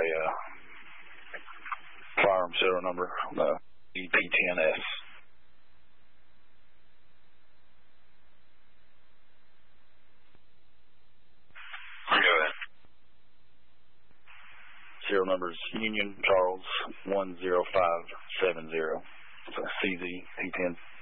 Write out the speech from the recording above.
firearm serial number, EP10S. Go ahead. Serial number is Union Charles 10570. It's a CZ P10.